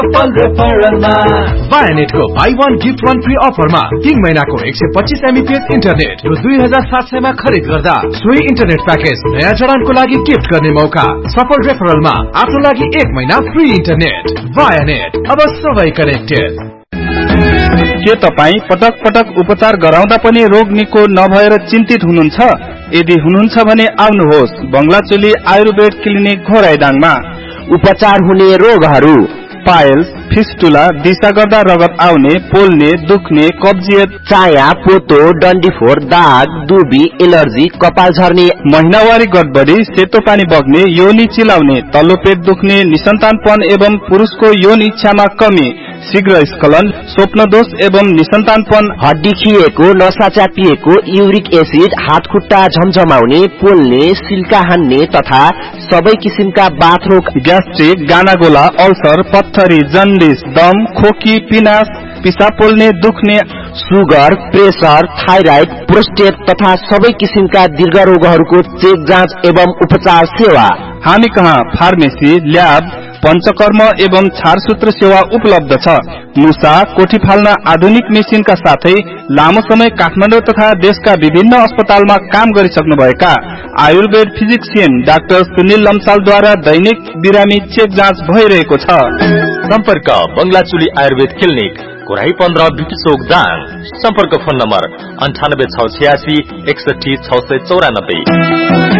Vianet को buy one gift one free offer मा 3 महिनाको 125 MB इन्टरनेट रु 2700 मा खरिद गर्दा सोही इन्टरनेट प्याकेज नयाँ जडानको लागि गिफ्ट गर्ने मौका। सफल रेफरल मा आफ्नो लागि 1 महिना फ्री इन्टरनेट। Vianet, अब सबै कनेक्टेड। के तपाई पटक पटक उपचार गराउँदा पनि रोग निको नभएर चिन्तित हुनुहुन्छ? यदि हुनुहुन्छ भने आउनुहोस् बंगलाचुली आयुर्वेद क्लिनिक घोराइडाङमा। उपचार हुने रोगहरू पाइल्स, फिस्टुला, दिशा गर्दा रगत आउने, पोल्ने, दुख्ने, कब्जियत, चाया, पोतो, डन्डीफोर, दाग, दुबी, एलर्जी, कपाल झर्ने, महिनावारी गडबडी, सेतो पानी बग्ने, योनि चिलाउने, तल्लो पेट दुख्ने, निसन्तानपन एवं पुरुषको यौन इच्छामा कमी, शीघ्र स्खलन, स्वप्नदोष एवं निसन्तानपन, हड्डी खिएको, नसा च्यापिएको, युरिक एसिड, हात खुट्टा झमझमाउने, पोल्ने, सिल्का हान्ने तथा सबै किसिमका बाथरोग, ग्यास्ट्रिक, गानागोला, अल्सर, पत्थरी, जन्डिस, दम, खोकी, पिनास, पिसाब पोल्ने, दुख्ने, सुगर, प्रेसर, थाइराइड, प्रोस्टेट तथा सबै किसिमका दीर्घ रोगहरूको चेक जाँच एवं उपचार सेवा। हामी कहाँ फार्मेसी, ल्याब, पंचकर्म एवं छारसूत्र सेवा उपलब्ध छ। मुसा, कोठी फाल्न आधुनिक मेसिनका साथै लामो समय काठमाडौँ तथा देशका विभिन्न अस्पतालमा काम गरिसक्नुभएका आयुर्वेद फिजिक्सियन डाक्टर सुनिल लम्सालद्वारा दैनिक बिरामी चेक जाँच भइरहेको छ। सम्पर्क बंगलाचुली आयुर्वेद क्लिनिक, कोराई 15 ब्रिटिश चोक दाङ। सम्पर्क फोन नम्बर 98 686 61 694।